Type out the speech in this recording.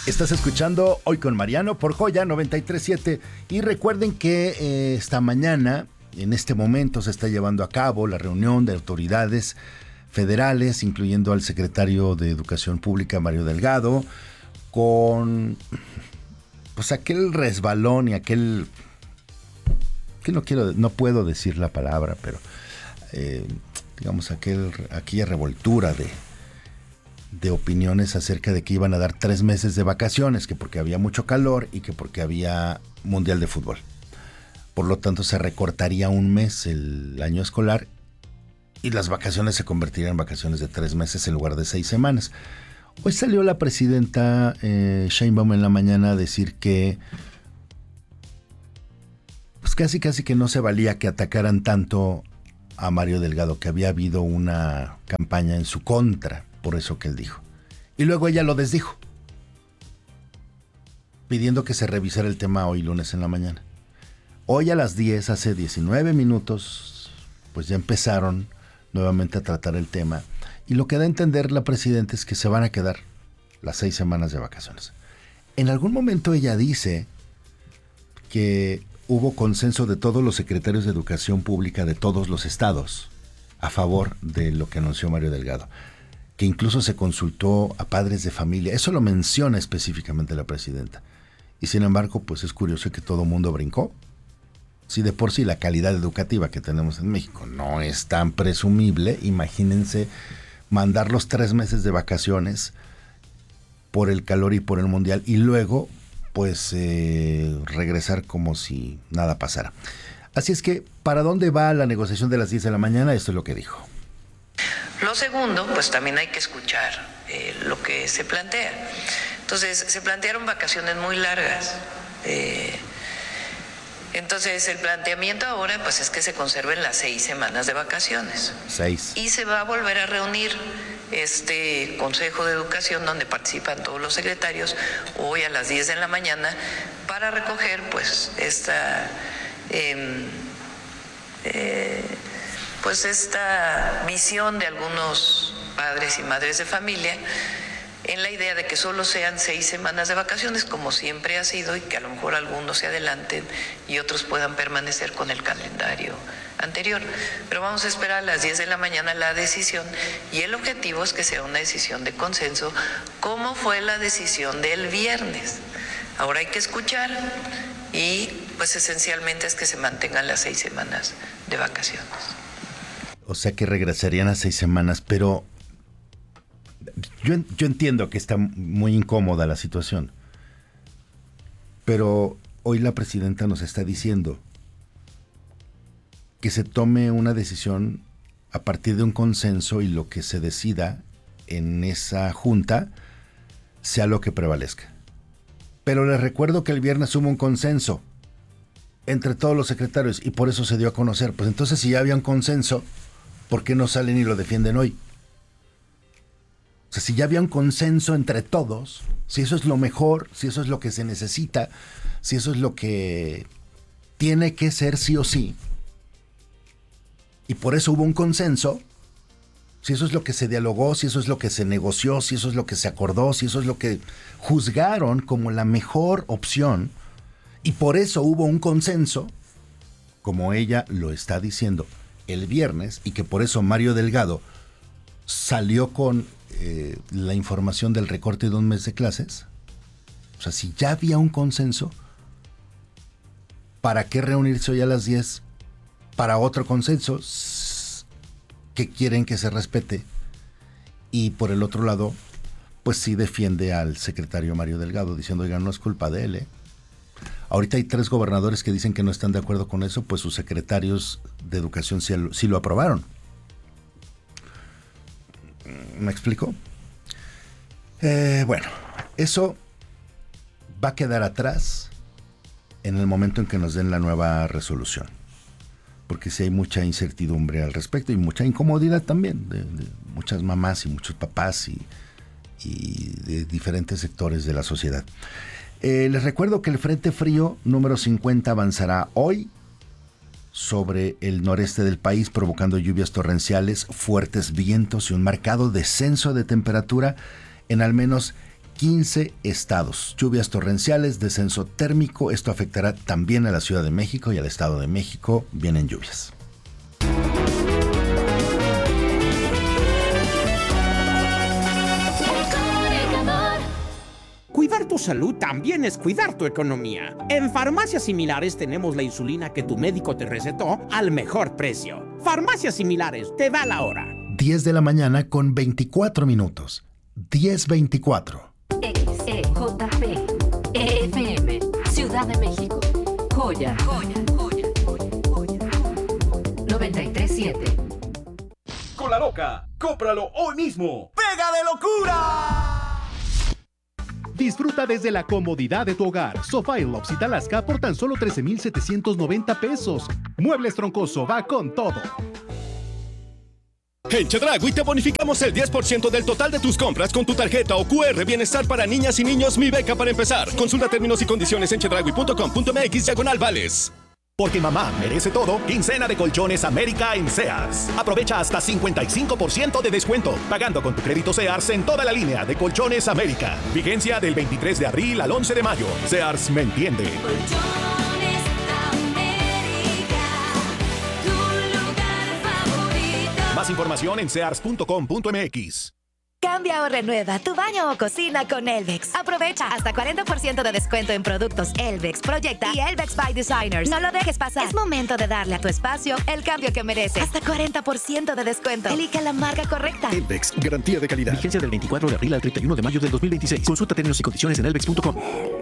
Estás escuchando Hoy con Mariano por Joya 93.7 y recuerden que esta mañana, en este momento, se está llevando a cabo la reunión de autoridades federales, incluyendo al secretario de Educación Pública, Mario Delgado, con pues aquel resbalón y aquel que no puedo decir la palabra, pero digamos aquella revoltura de opiniones acerca de que iban a dar 3 meses de vacaciones, que porque había mucho calor y que porque había Mundial de Fútbol. Por lo tanto, se recortaría un mes el año escolar y las vacaciones se convertirían en vacaciones de 3 meses en lugar de 6 semanas. Hoy salió la presidenta Sheinbaum en la mañana a decir que pues casi que no se valía que atacaran tanto a Mario Delgado, que había habido una campaña en su contra, por eso que él dijo. Y luego ella lo desdijo, pidiendo que se revisara el tema hoy lunes en la mañana. Hoy a las 10, hace 19 minutos, pues ya empezaron nuevamente a tratar el tema. Y lo que da a entender la presidenta es que se van a quedar las 6 semanas de vacaciones. En algún momento ella dice que hubo consenso de todos los secretarios de Educación Pública de todos los estados a favor de lo que anunció Mario Delgado, que incluso se consultó a padres de familia. Eso lo menciona específicamente la presidenta. Y sin embargo, pues es curioso que todo el mundo brincó. Si de por sí la calidad educativa que tenemos en México no es tan presumible, imagínense mandar los 3 meses de vacaciones por el calor y por el Mundial y luego pues regresar como si nada pasara. Así es que, ¿para dónde va la negociación de las 10 de la mañana? Esto es lo que dijo. Lo segundo, pues también hay que escuchar lo que se plantea. Entonces, se plantearon vacaciones muy largas. Entonces, el planteamiento ahora pues es que se conserven las 6 semanas de vacaciones. 6. Y se va a volver a reunir este Consejo de Educación donde participan todos los secretarios hoy a las 10 de la mañana para recoger pues esta visión de algunos padres y madres de familia en la idea de que solo sean 6 semanas de vacaciones, como siempre ha sido, y que a lo mejor algunos se adelanten y otros puedan permanecer con el calendario anterior. Pero vamos a esperar a las 10 de la mañana la decisión, y el objetivo es que sea una decisión de consenso, como fue la decisión del viernes. Ahora hay que escuchar y pues esencialmente es que se mantengan las 6 semanas de vacaciones. O sea que regresarían a 6 semanas, pero yo entiendo que está muy incómoda la situación, pero hoy la presidenta nos está diciendo que se tome una decisión a partir de un consenso y lo que se decida en esa junta sea lo que prevalezca. Pero les recuerdo que el viernes hubo un consenso entre todos los secretarios y por eso se dio a conocer. Pues entonces, si ya había un consenso, ¿por qué no salen y lo defienden hoy? O sea, si ya había un consenso entre todos, si eso es lo mejor, si eso es lo que se necesita, si eso es lo que tiene que ser sí o sí, y por eso hubo un consenso, si eso es lo que se dialogó, si eso es lo que se negoció, si eso es lo que se acordó, si eso es lo que juzgaron como la mejor opción, y por eso hubo un consenso, como ella lo está diciendo el viernes, y que por eso Mario Delgado salió con la información del recorte de 1 mes de clases. O sea, si ya había un consenso, ¿para qué reunirse hoy a las 10 para otro consenso que quieren que se respete? Y por el otro lado, pues sí defiende al secretario Mario Delgado, diciendo, oigan, no es culpa de él, Ahorita hay 3 gobernadores que dicen que no están de acuerdo con eso, pues sus secretarios de educación sí lo aprobaron. ¿Me explico? Bueno, eso va a quedar atrás en el momento en que nos den la nueva resolución. Porque sí hay mucha incertidumbre al respecto y mucha incomodidad también de muchas mamás y muchos papás y de diferentes sectores de la sociedad. Les recuerdo que el Frente Frío número 50 avanzará hoy sobre el noreste del país, provocando lluvias torrenciales, fuertes vientos y un marcado descenso de temperatura en al menos 15 estados. Lluvias torrenciales, descenso térmico. Esto afectará también a la Ciudad de México y al Estado de México. Vienen lluvias. Cuidar tu salud también es cuidar tu economía. En Farmacias Similares tenemos la insulina que tu médico te recetó al mejor precio. Farmacias Similares, te da la hora. 10 de la mañana con 24 minutos. 10:24. XEJP, EFM, Ciudad de México. Joya. 93.7. Con La Loca, cómpralo hoy mismo. ¡Pega de locura! Disfruta desde la comodidad de tu hogar. Sofá y Lofts Alaska por tan solo 13,790 pesos. Muebles Troncoso va con todo. En Chedraui te bonificamos el 10% del total de tus compras con tu tarjeta o QR Bienestar para niñas y niños Mi Beca para empezar. Consulta términos y condiciones en chedraui.com.mx/vales. Porque mamá merece todo, quincena de Colchones América en Sears. Aprovecha hasta 55% de descuento, pagando con tu crédito Sears en toda la línea de Colchones América. Vigencia del 23 de abril al 11 de mayo. Sears me entiende. Colchones América, tu lugar favorito. Más información en sears.com.mx. Cambia o renueva tu baño o cocina con Elvex. Aprovecha hasta 40% de descuento en productos Elvex, Proyecta y Elvex by Designers. No lo dejes pasar. Es momento de darle a tu espacio el cambio que merece. Hasta 40% de descuento. Elige la marca correcta. Elvex, garantía de calidad. Vigencia del 24 de abril al 31 de mayo del 2026. Consulta términos y condiciones en elvex.com.